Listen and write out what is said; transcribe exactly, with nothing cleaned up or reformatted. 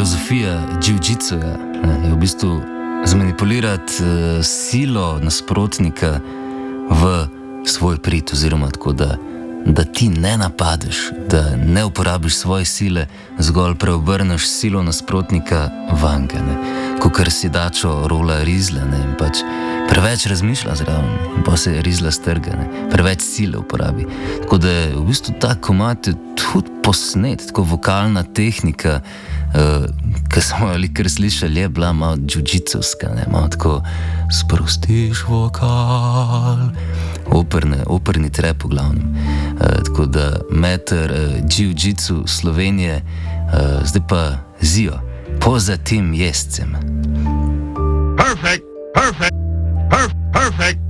filozofija jiu-jitsuja je v bistvu zmanipulirati uh, silo nasprotnika v svoj prid, oziroma tako, da, da ti ne napadeš, da ne uporabiš svoje sile, zgolj preobrneš silo nasprotnika vange, kot si dačo rola rizla, ne, in pač preveč razmišlja zraven in pa se rizla strga, ne, preveč sile uporabi. Tako da je v bistvu ta komad tudi posnet, tako vokalna tehnika, uh, ki smo jo likar slišali, je bila malo jiu-jitsovska, ne, malo tako sprostiš vokal, operne, operni trep v glavnem. Uh, tako da meter uh, jiu-jitsu Slovenije, uh, zdaj pa Zio, poza tim jescem. Perfect, perfect, perfect, perfect.